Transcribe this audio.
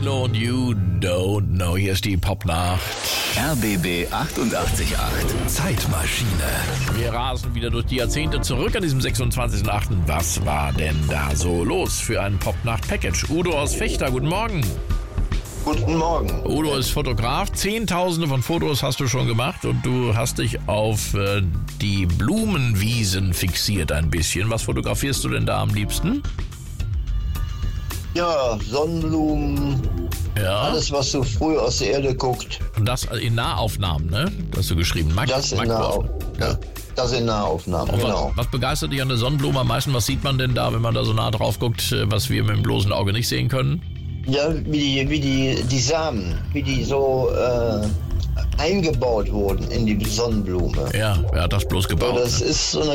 Milo und You Don't Know. Hier ist die Popnacht. RBB 88.8 Zeitmaschine. Wir rasen wieder durch die Jahrzehnte zurück an diesem 26.8. Was war denn da so los für ein Popnacht-Package? Udo aus Vechta, guten Morgen. Guten Morgen. Udo ist Fotograf. Zehntausende von Fotos hast du schon gemacht und du hast dich auf die Blumenwiesen fixiert ein bisschen. Was fotografierst du denn da am liebsten? Ja, Sonnenblumen, Ja. alles, was so früh aus der Erde guckt, Und das in Nahaufnahmen, ne? Das hast du geschrieben. das in Nahaufnahmen, Und genau. was begeistert dich an der Sonnenblume am meisten? Was sieht man denn da, wenn man da so nah drauf guckt, was wir mit dem bloßen Auge nicht sehen können? Ja, wie die Samen, wie die so eingebaut wurden in die Sonnenblume. Ja, wer hat das bloß So, gebaut? das ist so eine